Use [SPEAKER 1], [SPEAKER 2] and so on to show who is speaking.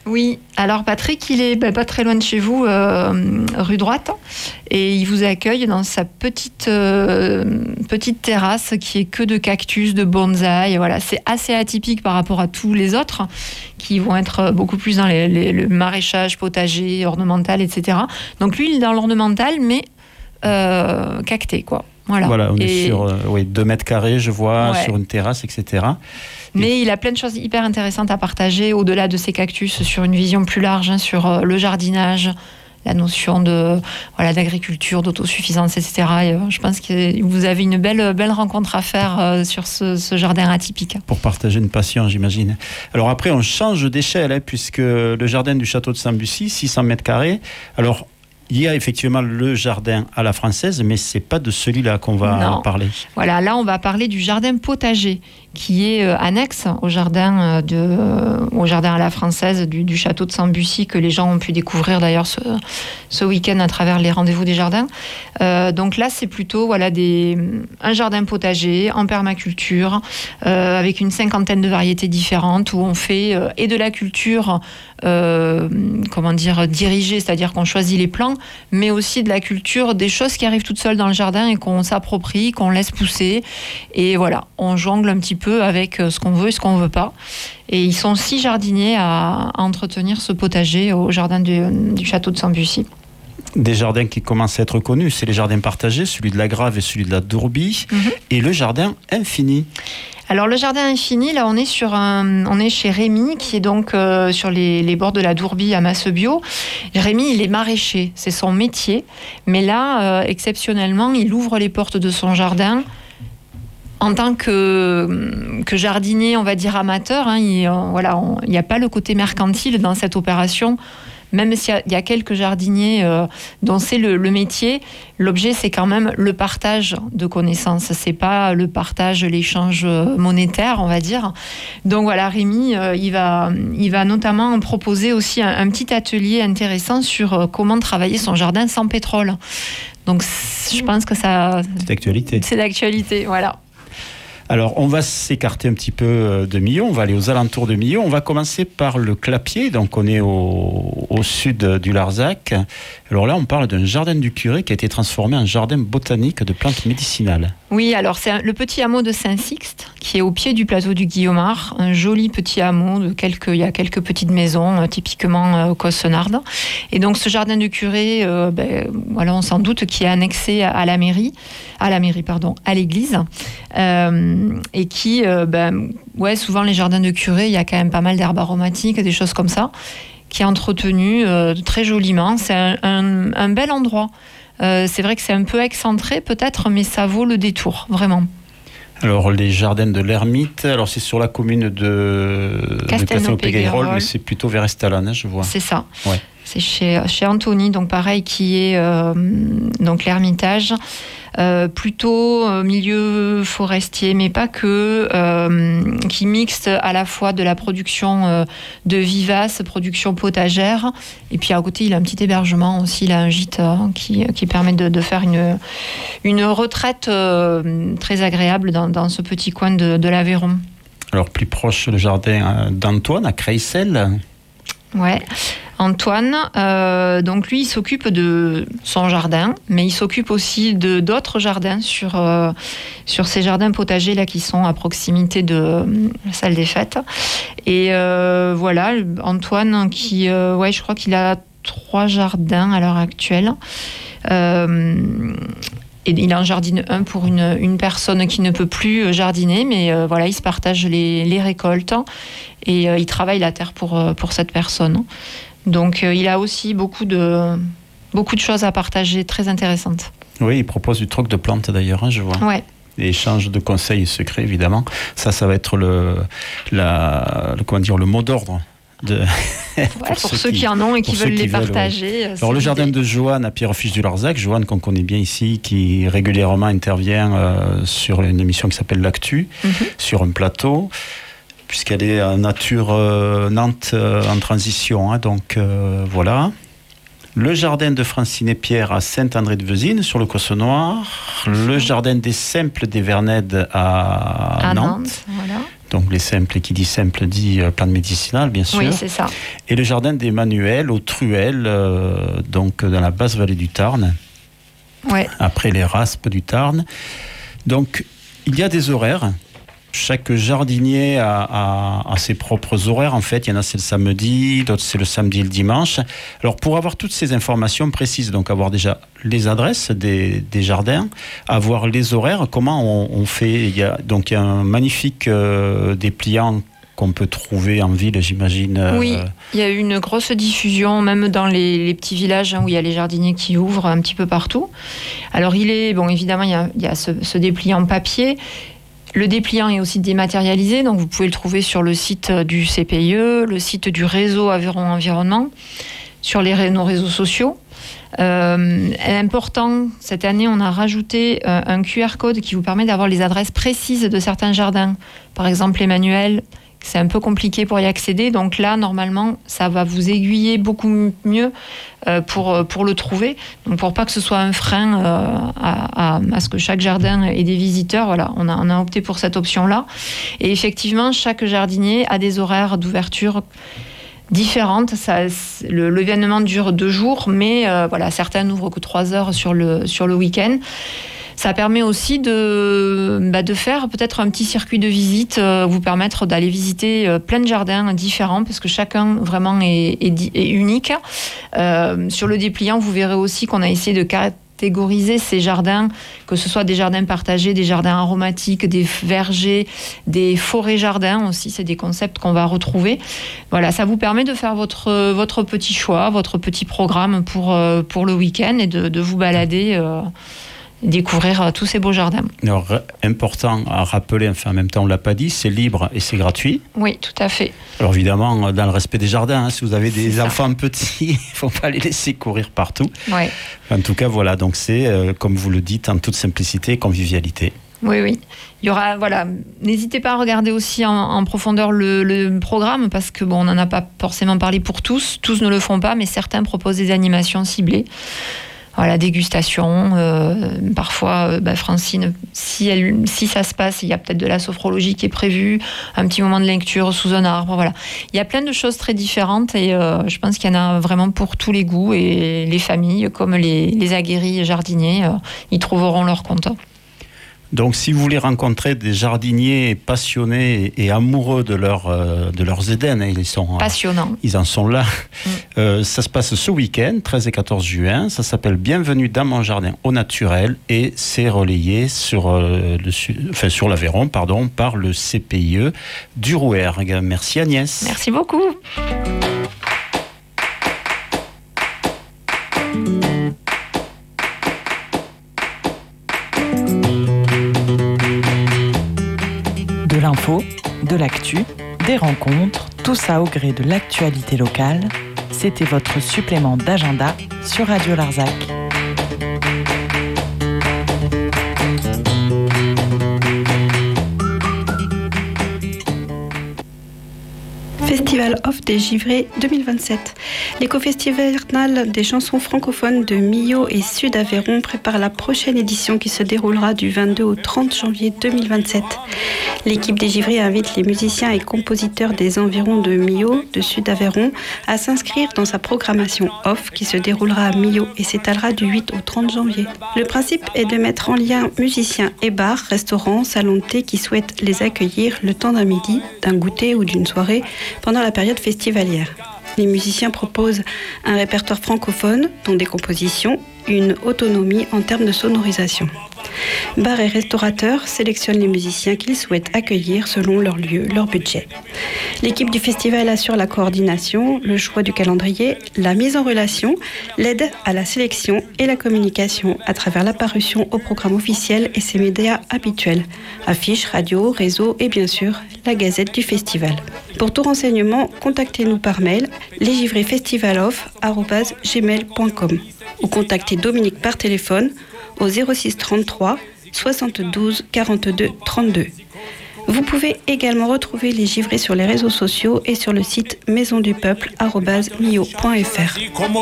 [SPEAKER 1] Oui, alors Patrick, il est pas très loin de chez vous, rue Droite, et il vous accueille dans sa petite terrasse qui est que de cactus, de bonsaï. Voilà, c'est assez atypique par rapport à tous les autres qui vont être beaucoup plus dans le maraîchage, potager, ornemental, etc. Donc lui, il est dans l'ornemental, mais cacté, quoi.
[SPEAKER 2] Voilà, on est sur 2 mètres carrés, je vois, sur une terrasse, etc.
[SPEAKER 1] Mais il a plein de choses hyper intéressantes à partager au-delà de ces cactus, sur une vision plus large, sur le jardinage, la notion d'agriculture, d'autosuffisance, etc. Et, je pense que vous avez une belle rencontre à faire sur ce jardin atypique.
[SPEAKER 2] Pour partager une passion, j'imagine. Alors après, on change d'échelle, puisque le jardin du château de Sambucy, 600 mètres carrés. Alors, il y a effectivement le jardin à la française, mais ce n'est pas de celui-là qu'on va parler.
[SPEAKER 1] Voilà, là, on va parler du jardin potager, qui est annexe au jardin à la française du château de Sambucy, que les gens ont pu découvrir d'ailleurs ce week-end à travers les rendez-vous des jardins. Donc là, c'est plutôt un jardin potager en permaculture, avec une 50aine de variétés différentes, où on fait et de la culture dirigée, c'est-à-dire qu'on choisit les plants, mais aussi de la culture des choses qui arrivent toutes seules dans le jardin et qu'on s'approprie, qu'on laisse pousser. Et voilà, on jongle un petit peu avec ce qu'on veut et ce qu'on ne veut pas. Et ils sont 6 jardiniers à entretenir ce potager au jardin du château de Sambucy.
[SPEAKER 2] Des jardins qui commencent à être connus, c'est les jardins partagés, celui de la Grave et celui de la Dourbie, et le jardin infini.
[SPEAKER 1] Alors le jardin infini, là on est chez Rémi, qui est donc sur les bords de la Dourbie à Massebio. Rémi, il est maraîcher, c'est son métier, mais là exceptionnellement, il ouvre les portes de son jardin en tant que jardinier, on va dire amateur. Il n'y a pas le côté mercantile dans cette opération. Même s'il y a quelques jardiniers dont c'est le métier, l'objet, c'est quand même le partage de connaissances. C'est pas le partage, l'échange monétaire, on va dire. Donc voilà, Rémi, il va notamment proposer aussi un petit atelier intéressant sur comment travailler son jardin sans pétrole. Donc je pense que ça...
[SPEAKER 2] C'est d'actualité.
[SPEAKER 1] C'est d'actualité, voilà.
[SPEAKER 2] Alors, on va s'écarter un petit peu de Millau, on va aller aux alentours de Millau. On va commencer par le Clapier, donc on est au sud du Larzac. Alors là, on parle d'un jardin du curé qui a été transformé en jardin botanique de plantes médicinales.
[SPEAKER 1] Oui, alors c'est le petit hameau de Saint-Sixte, qui est au pied du plateau du Guillaumard, un joli petit hameau, il y a quelques petites maisons, typiquement cossenardes. Et donc ce jardin du curé, on s'en doute, qui est annexé à l'église. Et qui, souvent les jardins de curé, il y a quand même pas mal d'herbes aromatiques, des choses comme ça, qui est entretenu très joliment. C'est un bel endroit. C'est vrai que c'est un peu excentré peut-être, mais ça vaut le détour, vraiment.
[SPEAKER 2] Alors les jardins de l'Ermite, alors c'est sur la commune de Castelnau-Péguerolles, mais c'est plutôt vers Estalane, je vois.
[SPEAKER 1] C'est ça.
[SPEAKER 2] Ouais.
[SPEAKER 1] C'est chez Anthony, donc pareil, qui est donc l'Ermitage. Plutôt milieu forestier, mais pas que, qui mixte à la fois de la production de vivaces, production potagère, et puis à côté il a un petit hébergement aussi, il a un gîte qui permet de faire une retraite très agréable dans ce petit coin de l'Aveyron.
[SPEAKER 2] Alors plus proche, le jardin d'Antoine à Creissel.
[SPEAKER 1] Ouais, Antoine, donc lui il s'occupe de son jardin, mais il s'occupe aussi d'autres jardins sur ces jardins potagers là qui sont à proximité de la salle des fêtes. Et voilà, Antoine qui, je crois qu'il a 3 jardins à l'heure actuelle. Et il en jardine un pour une personne qui ne peut plus jardiner, mais il se partage les récoltes et il travaille la terre pour cette personne. Donc il a aussi beaucoup de choses à partager, très intéressantes.
[SPEAKER 2] Oui, il propose du troc de plantes d'ailleurs, je vois.
[SPEAKER 1] Ouais.
[SPEAKER 2] Et échange de conseils secrets, évidemment. Ça va être le mot d'ordre.
[SPEAKER 1] Pour ceux qui en ont et qui veulent les partager.
[SPEAKER 2] Alors le jardin de Joanne à Pierrefiche du Larzac, Joanne qu'on connaît bien ici, qui régulièrement intervient sur une émission qui s'appelle L'Actu, sur un plateau, puisqu'elle est à nature Nantes en transition, donc voilà. Le jardin de Francine et Pierre à Saint-André-de-Vezine sur le Cossenoir, le jardin des Simples des Vernèdes à Nantes.
[SPEAKER 1] Voilà.
[SPEAKER 2] Donc les simples, et qui dit simple dit plantes médicinales, bien sûr.
[SPEAKER 1] Oui, c'est ça.
[SPEAKER 2] Et le jardin d'Emmanuel au Truel, donc dans la basse vallée du Tarn, après les Raspes du Tarn. Donc il y a des horaires. Chaque jardinier a ses propres horaires. En fait, il y en a c'est le samedi, d'autres c'est le samedi et le dimanche. Alors pour avoir toutes ces informations précises, donc avoir déjà les adresses des jardins, avoir les horaires, comment on fait. Il y a un magnifique dépliant qu'on peut trouver en ville, j'imagine.
[SPEAKER 1] Oui, il y a eu une grosse diffusion, même dans les petits villages où il y a les jardiniers qui ouvrent un petit peu partout. Alors évidemment, il y a ce dépliant papier. Le dépliant est aussi dématérialisé, donc vous pouvez le trouver sur le site du CPIE, le site du réseau Aveyron Environnement, sur nos réseaux sociaux. Important, cette année, on a rajouté un QR code qui vous permet d'avoir les adresses précises de certains jardins. Par exemple, Emmanuel, c'est un peu compliqué pour y accéder. Donc là, normalement, ça va vous aiguiller beaucoup mieux pour le trouver. Donc pour pas que ce soit un frein à ce que chaque jardin ait des visiteurs, voilà, on a opté pour cette option-là. Et effectivement, chaque jardinier a des horaires d'ouverture différentes. L'événement dure 2 jours, mais certains n'ouvrent que 3 heures sur le week-end. Ça permet aussi de faire peut-être un petit circuit de visite, vous permettre d'aller visiter plein de jardins différents, parce que chacun vraiment est unique. Sur le dépliant, vous verrez aussi qu'on a essayé de catégoriser ces jardins, que ce soit des jardins partagés, des jardins aromatiques, des vergers, des forêts-jardins aussi, c'est des concepts qu'on va retrouver. Voilà, ça vous permet de faire votre petit choix, votre petit programme pour le week-end et de vous balader découvrir tous ces beaux jardins.
[SPEAKER 2] Alors, important à rappeler, en même temps on ne l'a pas dit, c'est libre et c'est gratuit.
[SPEAKER 1] Oui, tout à fait.
[SPEAKER 2] Alors évidemment, dans le respect des jardins, si vous avez des enfants petits, il ne faut pas les laisser courir partout.
[SPEAKER 1] Ouais.
[SPEAKER 2] En tout cas, voilà, donc c'est, comme vous le dites, en toute simplicité et convivialité.
[SPEAKER 1] Oui. Il y aura, n'hésitez pas à regarder aussi en profondeur le programme, parce que on n'en a pas forcément parlé pour tous. Tous ne le font pas, mais certains proposent des animations ciblées. Voilà, dégustation. Parfois, Francine, si ça se passe, il y a peut-être de la sophrologie qui est prévue, un petit moment de lecture sous un arbre. Voilà. Il y a plein de choses très différentes et je pense qu'il y en a vraiment pour tous les goûts, et les familles comme les aguerris jardiniers, ils trouveront leur compte.
[SPEAKER 2] Donc, si vous voulez rencontrer des jardiniers passionnés et amoureux de leurs Éden, ils sont
[SPEAKER 1] passionnants.
[SPEAKER 2] Ils en sont là. Ça se passe ce week-end, 13 et 14 juin. Ça s'appelle Bienvenue dans mon jardin au naturel et c'est relayé sur l'Aveyron, par le CPIE du Rouergue. Merci Agnès.
[SPEAKER 1] Merci beaucoup.
[SPEAKER 3] De l'info, de l'actu, des rencontres, tout ça au gré de l'actualité locale. C'était votre supplément d'agenda sur Radio Larzac.
[SPEAKER 4] Festival Off des Givrés 2027. L'éco-festival des chansons francophones de Millau et Sud-Aveyron prépare la prochaine édition qui se déroulera du 22 au 30 janvier 2027. L'équipe des Givrés invite les musiciens et compositeurs des environs de Millau, de Sud-Aveyron, à s'inscrire dans sa programmation Off qui se déroulera à Millau et s'étalera du 8 au 30 janvier. Le principe est de mettre en lien musiciens et bars, restaurants, salons de thé qui souhaitent les accueillir le temps d'un midi, d'un goûter ou d'une soirée pendant la période festivalière. Les musiciens proposent un répertoire francophone, dont des compositions, une autonomie en termes de sonorisation. Bars et restaurateurs sélectionnent les musiciens qu'ils souhaitent accueillir selon leur lieu, leur budget. L'équipe du festival assure la coordination, le choix du calendrier, la mise en relation, l'aide à la sélection et la communication à travers l'apparition au programme officiel et ses médias habituels, affiches, radio, réseau et bien sûr la gazette du festival. Pour tout renseignement, contactez-nous par mail lesgivrésfestivaloff@gmail.com ou contactez Dominique par téléphone au 06 33 72 42 32. Vous pouvez également retrouver les Givrés sur les réseaux sociaux et sur le site maisondupeuple@mio.fr.